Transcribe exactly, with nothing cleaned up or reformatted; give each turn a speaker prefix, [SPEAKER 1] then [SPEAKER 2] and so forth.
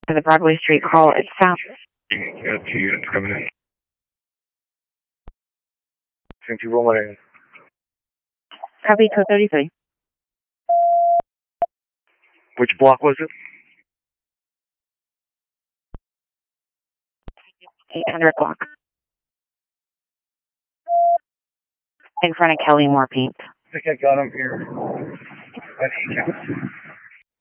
[SPEAKER 1] To the Broadway Street call itself.
[SPEAKER 2] Got two units coming in. Thank you, roll in.
[SPEAKER 1] Copy, code thirty-three.
[SPEAKER 2] Which block was it?
[SPEAKER 1] eight hundred block. In front of Kelly Moore Paint.
[SPEAKER 2] I think I got him here. At eight counts.